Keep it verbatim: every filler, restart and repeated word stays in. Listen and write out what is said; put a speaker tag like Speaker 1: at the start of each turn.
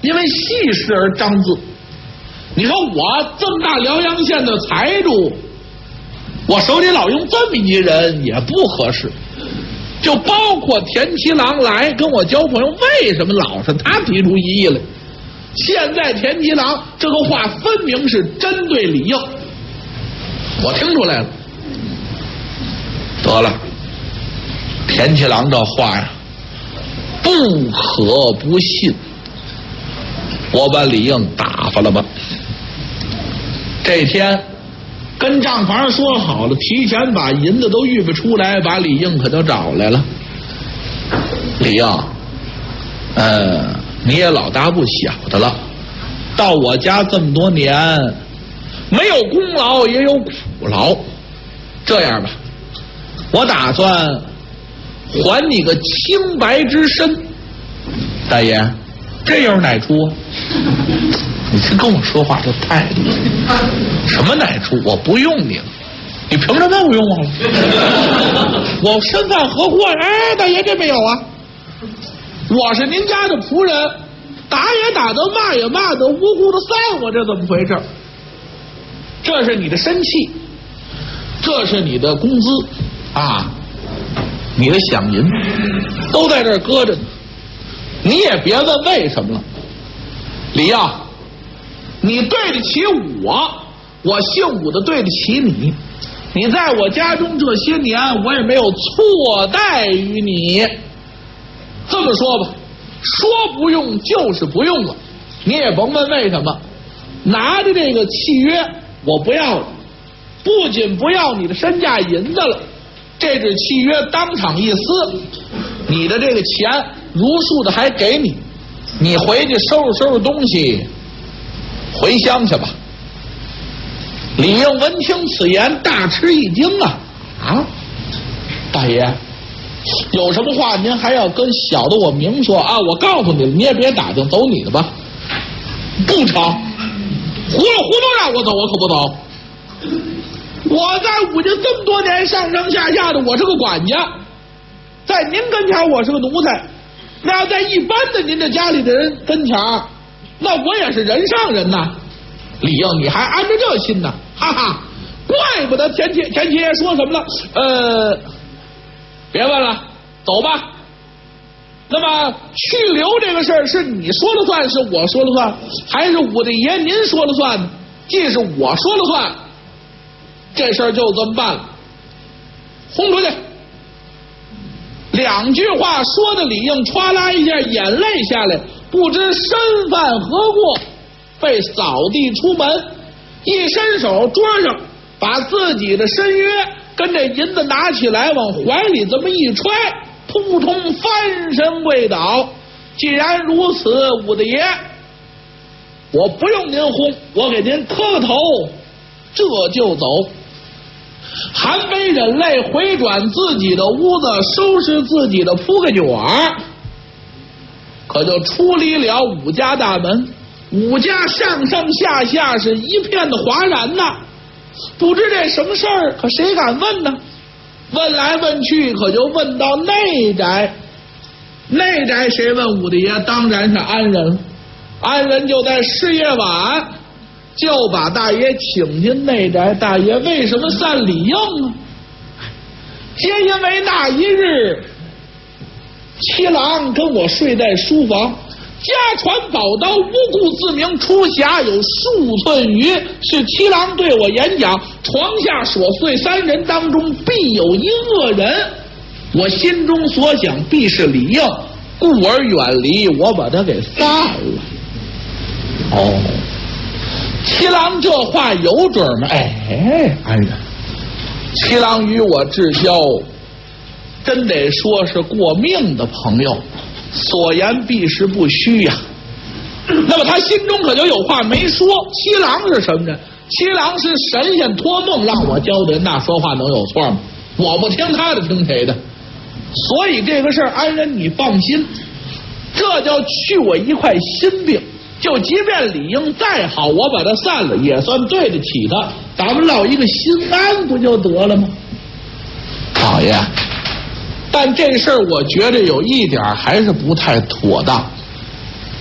Speaker 1: 因为细事而张字。你说我这么大辽阳县的财主，我手里老用这么一人也不合适。就包括田七郎来跟我交朋友，为什么老是他提出异议来？现在田七郎这个话分明是针对李应，我听出来了。得了，田七郎这话呀，不可不信。我把李应打发了吧。这天跟账房说好了，提前把银子都预备出来，把李应可就找来了。李应，呃，你也老大不小的了，到我家这么多年，没有功劳也有苦劳。这样吧，我打算还你个清白之身。大爷，这又是哪出啊？你这跟我说话这态度，什么哪出？我不用你了，你凭什么不用我了？我身犯何过？哎，大爷这没有啊，我是您家的仆人，打也打得，骂也骂得，无辜的散我，这怎么回事？这是你的身契，这是你的工资啊，你的饷银都在这儿搁着呢，你也别问为什么了。李应，你对得起我，我姓武的对得起你。你在我家中这些年，我也没有错待于你。这么说吧，说不用就是不用了，你也甭问为什么。拿着这个契约，我不要了，不仅不要你的身价银子了，这纸契约当场一撕，你的这个钱如数的还给你，你回去收拾收拾东西，回乡去吧。李应闻听此言，大吃一惊啊！啊，大爷，有什么话您还要跟小的我明说啊？我告诉你了，你也别打听，走你的吧。不成，糊里糊涂让我走，我可不走。我在武家这么多年，上上下下的，我是个管家，在您跟前我是个奴才，那要在一般的您的家里的人跟前，那我也是人上人呐。李应，你还安着这心呢？哈哈，怪不得田七田七爷说什么了？呃，别问了，走吧。那么去留这个事儿是你说了算，是我说了算，还是武大爷您说了算？既是我说了算，这事儿就这么办了，轰出去。两句话说的李应歘啦一下眼泪下来，不知身犯何过，被扫地出门，一伸手桌上把自己的身约跟这银子拿起来往怀里这么一揣，扑通翻身跪倒。既然如此，武大爷，我不用您轰，我给您磕个头，这就走。含悲忍泪回转自己的屋子，收拾自己的铺盖卷儿，可就出离了武家大门。武家上上下下是一片的哗然呐，不知这什么事儿，可谁敢问呢？问来问去，可就问到内宅。内宅谁问武大爷？当然是安仁。安仁就在事业晚就把大爷请进内宅。大爷为什么散李应呢？皆因为那一日七郎跟我睡在书房，家传宝刀，无故自明，出匣有数寸余。是七郎对我演讲，床下所碎三人当中必有一恶人，我心中所想必是李应，故而远离，我把他给杀了。哦，七郎这话有准吗？哎，安然，七郎与我至交，真得说是过命的朋友，所言必是不虚呀、啊。那么他心中可就有话没说。七郎是什么人？七郎是神仙托梦让我教的人，那说话能有错吗？我不听他的，听谁的？所以这个事儿，安仁你放心，这叫去我一块心病。就即便李应再好，我把他散了，也算对得起他。咱们落一个心安不就得了吗？老爷，但这事儿我觉得有一点还是不太妥当。